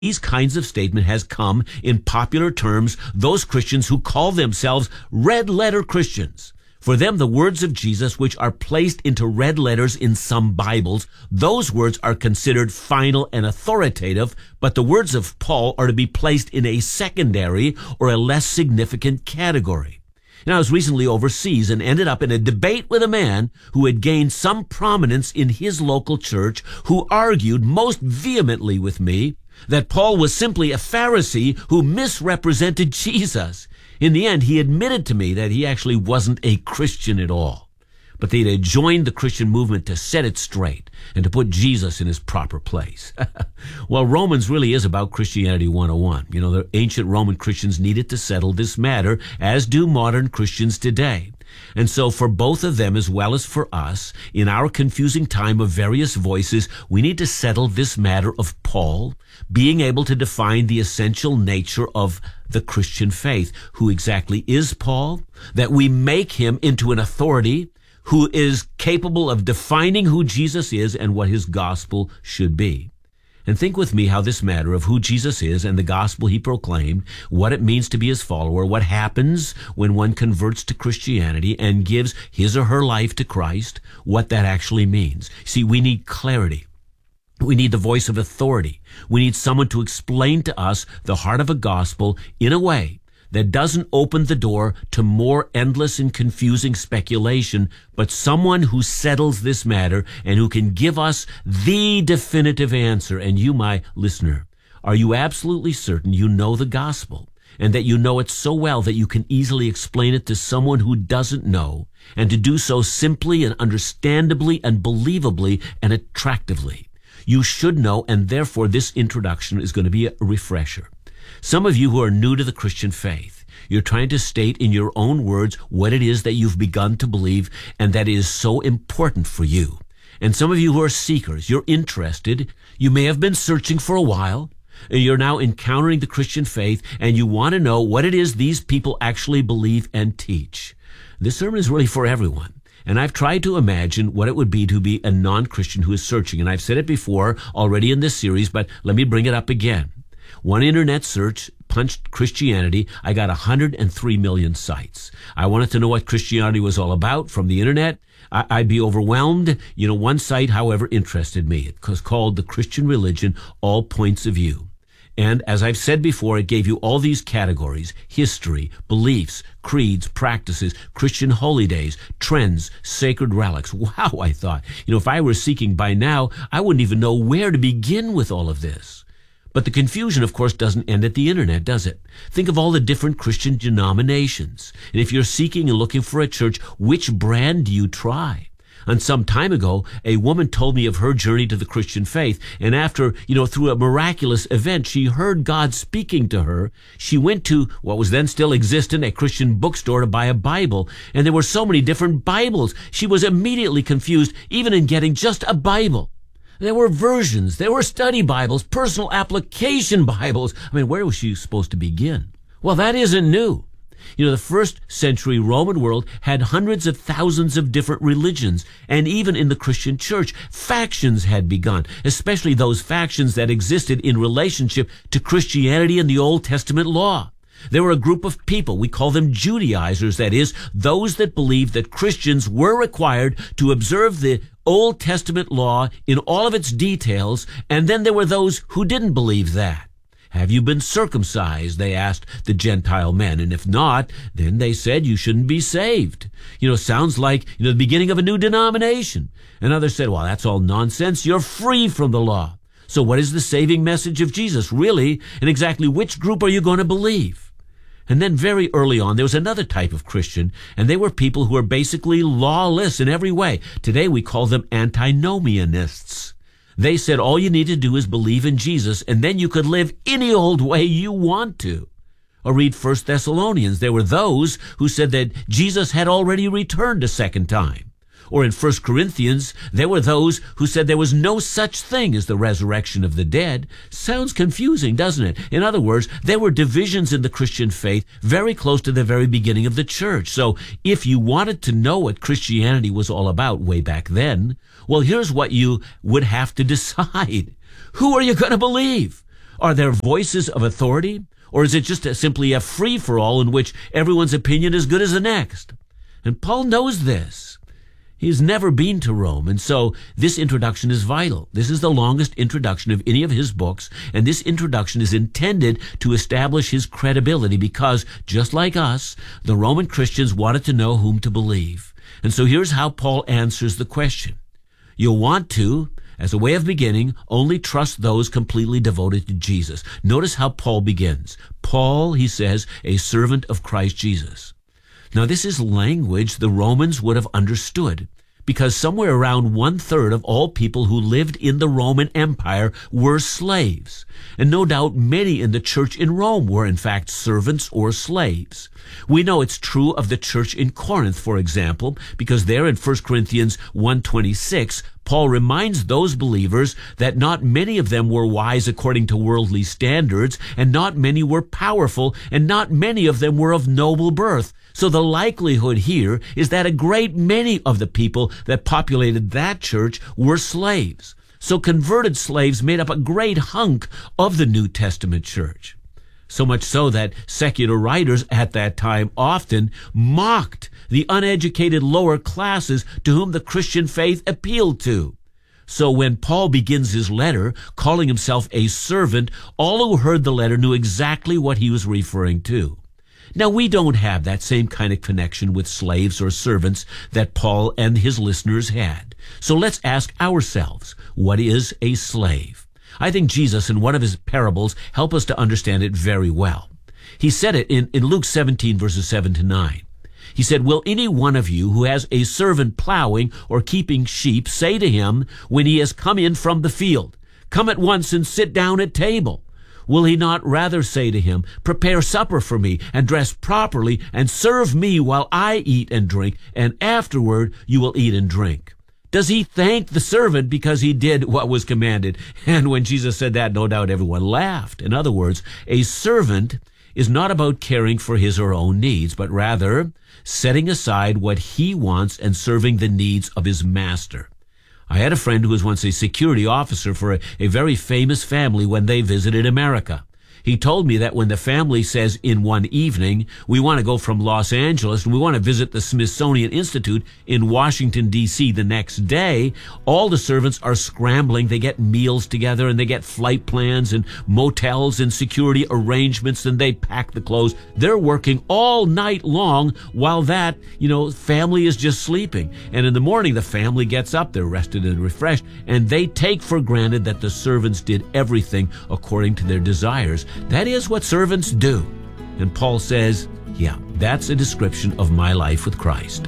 These kinds of statement has come in popular terms, those Christians who call themselves red-letter Christians. For them, the words of Jesus, which are placed into red letters in some Bibles, those words are considered final and authoritative, but the words of Paul are to be placed in a secondary or a less significant category. And I was recently overseas and ended up in a debate with a man who had gained some prominence in his local church, who argued most vehemently with me that Paul was simply a Pharisee who misrepresented Jesus. In the end, he admitted to me that he actually wasn't a Christian at all, but they had joined the Christian movement to set it straight and to put Jesus in his proper place. Well, Romans really is about Christianity 101. You know, the ancient Roman Christians needed to settle this matter, as do modern Christians today. And so for both of them, as well as for us, in our confusing time of various voices, we need to settle this matter of Paul being able to define the essential nature of the Christian faith. Who exactly is Paul? That we make him into an authority who is capable of defining who Jesus is and what his gospel should be. And think with me how this matter of who Jesus is and the gospel he proclaimed, what it means to be his follower, what happens when one converts to Christianity and gives his or her life to Christ, what that actually means. See, we need clarity. We need the voice of authority. We need someone to explain to us the heart of a gospel in a way that doesn't open the door to more endless and confusing speculation, but someone who settles this matter and who can give us the definitive answer. And you, my listener, are you absolutely certain you know the gospel and that you know it so well that you can easily explain it to someone who doesn't know, and to do so simply and understandably and believably and attractively? You should know, and therefore this introduction is going to be a refresher. Some of you who are new to the Christian faith, you're trying to state in your own words what it is that you've begun to believe and that is so important for you. And some of you who are seekers, you're interested, you may have been searching for a while, and you're now encountering the Christian faith, and you want to know what it is these people actually believe and teach. This sermon is really for everyone. And I've tried to imagine what it would be to be a non-Christian who is searching. And I've said it before already in this series, but let me bring it up again. One internet search punched Christianity. I got 103 million sites. I wanted to know what Christianity was all about from the internet. I'd be overwhelmed. You know, one site, however, interested me. It was called The Christian Religion, All Points of View. And as I've said before, it gave you all these categories: history, beliefs, creeds, practices, Christian holy days, trends, sacred relics. Wow, I thought. You know, if I were seeking by now, I wouldn't even know where to begin with all of this. But the confusion, of course, doesn't end at the internet, does it? Think of all the different Christian denominations. And if you're seeking and looking for a church, which brand do you try? And some time ago, a woman told me of her journey to the Christian faith. And after, through a miraculous event, she heard God speaking to her. She went to what was then still existent, a Christian bookstore, to buy a Bible. And there were so many different Bibles. She was immediately confused, even in getting just a Bible. There were versions, there were study Bibles, personal application Bibles. I mean, where was she supposed to begin? Well, that isn't new. The first century Roman world had hundreds of thousands of different religions, and even in the Christian church, factions had begun, especially those factions that existed in relationship to Christianity and the Old Testament law. There were a group of people, we call them Judaizers, that is, those that believed that Christians were required to observe the Old Testament law in all of its details, and then there were those who didn't believe that. Have you been circumcised? They asked the Gentile men. And if not, then they said you shouldn't be saved. Sounds like, the beginning of a new denomination. And others said, well, that's all nonsense. You're free from the law. So what is the saving message of Jesus, really? And exactly which group are you going to believe? And then very early on, there was another type of Christian, and they were people who were basically lawless in every way. Today we call them antinomianists. They said all you need to do is believe in Jesus, and then you could live any old way you want to. Or read 1 Thessalonians. There were those who said that Jesus had already returned a second time. Or in 1 Corinthians, there were those who said there was no such thing as the resurrection of the dead. Sounds confusing, doesn't it? In other words, there were divisions in the Christian faith very close to the very beginning of the church. So if you wanted to know what Christianity was all about way back then, well, here's what you would have to decide. Who are you going to believe? Are there voices of authority? Or is it just simply a free-for-all in which everyone's opinion is good as the next? And Paul knows this. He's never been to Rome, and so this introduction is vital. This is the longest introduction of any of his books, and this introduction is intended to establish his credibility because, just like us, the Roman Christians wanted to know whom to believe. And so here's how Paul answers the question. You'll want to, as a way of beginning, only trust those completely devoted to Jesus. Notice how Paul begins. Paul, he says, a servant of Christ Jesus. Now, this is language the Romans would have understood because somewhere around 1/3 of all people who lived in the Roman Empire were slaves. And no doubt many in the church in Rome were in fact servants or slaves. We know it's true of the church in Corinth, for example, because there in 1 Corinthians 1:26, Paul reminds those believers that not many of them were wise according to worldly standards, and not many were powerful, and not many of them were of noble birth. So the likelihood here is that a great many of the people that populated that church were slaves. So converted slaves made up a great hunk of the New Testament church. So much so that secular writers at that time often mocked the uneducated lower classes to whom the Christian faith appealed to. So when Paul begins his letter calling himself a servant, all who heard the letter knew exactly what he was referring to. Now, we don't have that same kind of connection with slaves or servants that Paul and his listeners had. So let's ask ourselves, what is a slave? I think Jesus, in one of his parables, help us to understand it very well. He said it in Luke 17, verses 7-9. He said, "Will any one of you who has a servant plowing or keeping sheep say to him when he has come in from the field, 'Come at once and sit down at table'? Will he not rather say to him, 'Prepare supper for me and dress properly and serve me while I eat and drink, and afterward you will eat and drink'? Does he thank the servant because he did what was commanded?" And when Jesus said that, no doubt everyone laughed. In other words, a servant is not about caring for his or her own needs, but rather setting aside what he wants and serving the needs of his master. I had a friend who was once a security officer for a very famous family when they visited America. He told me that when the family says in one evening, we want to go from Los Angeles and we want to visit the Smithsonian Institute in Washington, D.C. the next day, all the servants are scrambling. They get meals together and they get flight plans and motels and security arrangements and they pack the clothes. They're working all night long while that, family is just sleeping. And in the morning, the family gets up, they're rested and refreshed, and they take for granted that the servants did everything according to their desires. That is what servants do. And Paul says, yeah, that's a description of my life with Christ.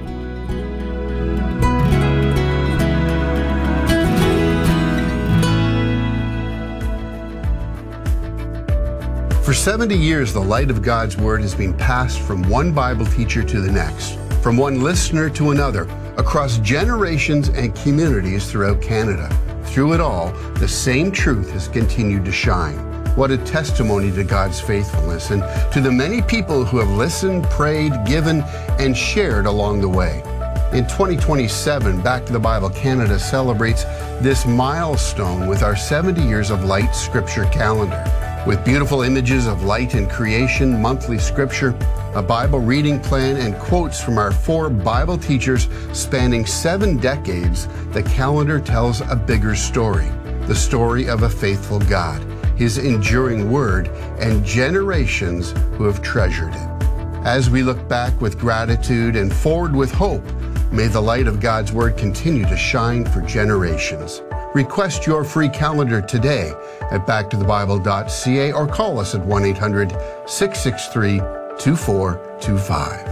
For 70 years, the light of God's Word has been passed from one Bible teacher to the next, from one listener to another, across generations and communities throughout Canada. Through it all, the same truth has continued to shine. What a testimony to God's faithfulness and to the many people who have listened, prayed, given, and shared along the way. In 2027, Back to the Bible Canada celebrates this milestone with our 70 Years of Light Scripture calendar. With beautiful images of light and creation, monthly scripture, a Bible reading plan, and quotes from our 4 Bible teachers spanning 7 decades, the calendar tells a bigger story, the story of a faithful God, His enduring word, and generations who have treasured it. As we look back with gratitude and forward with hope, may the light of God's word continue to shine for generations. Request your free calendar today at backtothebible.ca or call us at 1-800-663-2425.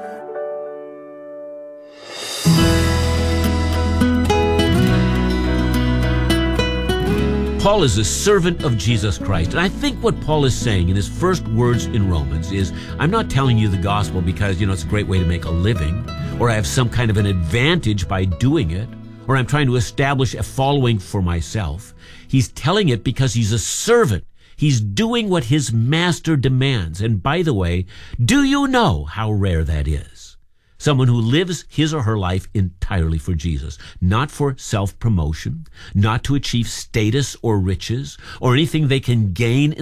Paul is a servant of Jesus Christ. And I think what Paul is saying in his first words in Romans is, I'm not telling you the gospel because, it's a great way to make a living, or I have some kind of an advantage by doing it, or I'm trying to establish a following for myself. He's telling it because he's a servant. He's doing what his master demands. And by the way, do you know how rare that is? Someone who lives his or her life entirely for Jesus, not for self-promotion, not to achieve status or riches, or anything they can gain